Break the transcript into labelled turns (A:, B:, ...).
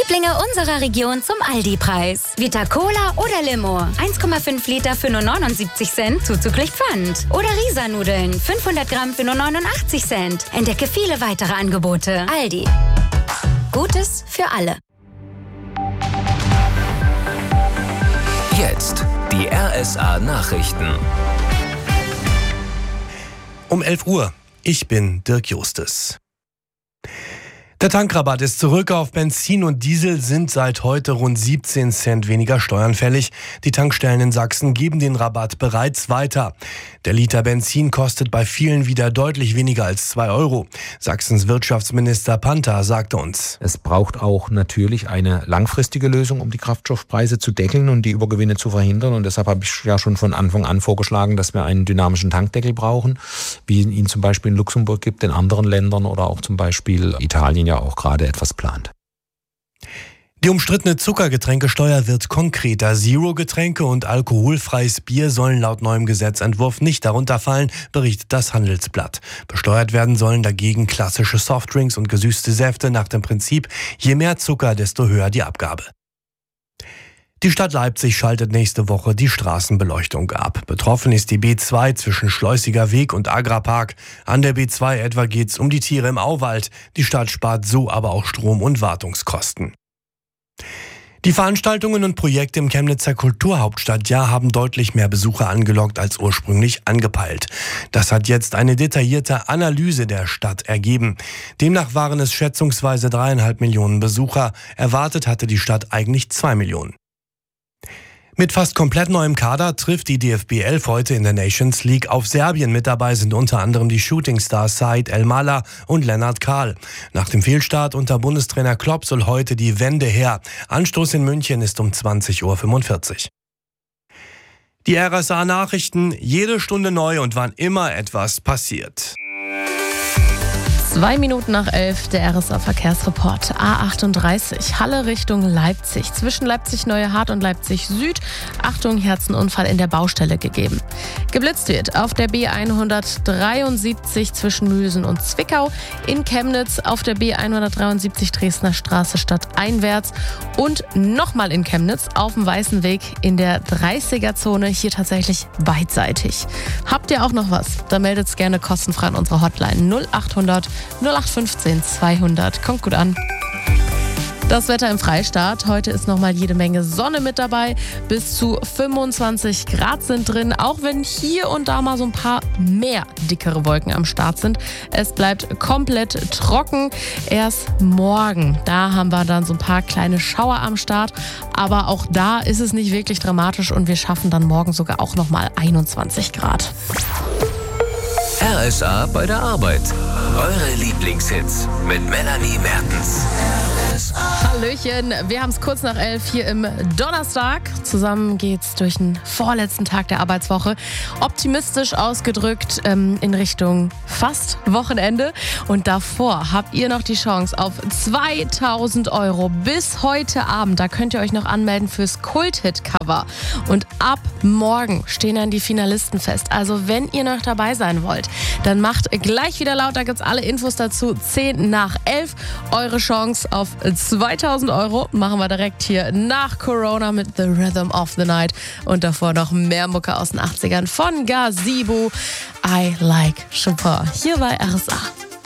A: Lieblinge unserer Region zum Aldi-Preis. Vita Cola oder Limo. 1,5 Liter für nur 79 Cent zuzüglich Pfand. Oder Risa-Nudeln. 500 Gramm für nur 89 Cent. Entdecke viele weitere Angebote. Aldi. Gutes für alle.
B: Jetzt die RSA-Nachrichten.
C: Um 11 Uhr. Ich bin Dirk Justes. Der Tankrabatt ist zurück. Auf Benzin und Diesel sind seit heute rund 17 Cent weniger Steuern fällig. Die Tankstellen in Sachsen geben den Rabatt bereits weiter. Der Liter Benzin kostet bei vielen wieder deutlich weniger als 2 Euro. Sachsens Wirtschaftsminister Panther sagte uns:
D: Es braucht auch natürlich eine langfristige Lösung, um die Kraftstoffpreise zu deckeln und die Übergewinne zu verhindern. Und deshalb habe ich ja schon von Anfang an vorgeschlagen, dass wir einen dynamischen Tankdeckel brauchen, wie es ihn zum Beispiel in Luxemburg gibt, in anderen Ländern oder auch zum Beispiel Italien ja auch gerade etwas plant.
C: Die umstrittene Zuckergetränkesteuer wird konkreter. Zero-Getränke und alkoholfreies Bier sollen laut neuem Gesetzentwurf nicht darunter fallen, berichtet das Handelsblatt. Besteuert werden sollen dagegen klassische Softdrinks und gesüßte Säfte nach dem Prinzip, je mehr Zucker, desto höher die Abgabe. Die Stadt Leipzig schaltet nächste Woche die Straßenbeleuchtung ab. Betroffen ist die B2 zwischen Schleusiger Weg und Agrapark. An der B2 etwa geht's um die Tiere im Auwald. Die Stadt spart so aber auch Strom- und Wartungskosten. Die Veranstaltungen und Projekte im Chemnitzer Kulturhauptstadtjahr haben deutlich mehr Besucher angelockt als ursprünglich angepeilt. Das hat jetzt eine detaillierte Analyse der Stadt ergeben. Demnach waren es schätzungsweise 3,5 Millionen Besucher. Erwartet hatte die Stadt eigentlich 2 Millionen. Mit fast komplett neuem Kader trifft die DFB 11 heute in der Nations League auf Serbien. Mit dabei sind unter anderem die Shootingstars Said El-Mala und Lennart Kahl. Nach dem Fehlstart unter Bundestrainer Klopp soll heute die Wende her. Anstoß in München ist um 20:45 Uhr. Die RSA-Nachrichten, jede Stunde neu und wann immer etwas passiert.
E: 2 Minuten nach 11, der RSA-Verkehrsreport. A38, Halle Richtung Leipzig. Zwischen Leipzig-Neue-Hart und Leipzig-Süd. Achtung, hier hat's einen Unfall in der Baustelle gegeben. Geblitzt wird auf der B173 zwischen Mühsen und Zwickau. In Chemnitz auf der B173 Dresdner Straße stadteinwärts. Und nochmal in Chemnitz auf dem Weißen Weg in der 30er-Zone. Hier tatsächlich beidseitig. Habt ihr auch noch was? Dann meldet's gerne kostenfrei an unsere Hotline 0800 0815 200. Kommt gut an. Das Wetter im Freistaat. Heute ist nochmal jede Menge Sonne mit dabei. Bis zu 25 Grad sind drin, auch wenn hier und da mal so ein paar mehr dickere Wolken am Start sind. Es bleibt komplett trocken. Erst morgen, da haben wir dann so ein paar kleine Schauer am Start. Aber auch da ist es nicht wirklich dramatisch und wir schaffen dann morgen sogar auch nochmal 21 Grad.
B: RSA bei der Arbeit. Eure Lieblingshits mit Melanie Mertens.
E: Hallöchen, wir haben es kurz nach 11 hier im Donnerstag. Zusammen geht's durch den vorletzten Tag der Arbeitswoche. Optimistisch ausgedrückt in Richtung fast Wochenende. Und davor habt ihr noch die Chance auf 2.000 € bis heute Abend. Da könnt ihr euch noch anmelden fürs Kult-Hit-Cover. Und ab morgen stehen dann die Finalisten fest. Also wenn ihr noch dabei sein wollt, dann macht gleich wieder laut. Da gibt's alle Infos dazu. 10 nach 11. Eure Chance auf 2.000 € machen wir direkt hier nach Corona mit The Rhythm of the Night. Und davor noch mehr Mucke aus den 80ern von Gazebo. I Like Chopin. Hier bei RSA.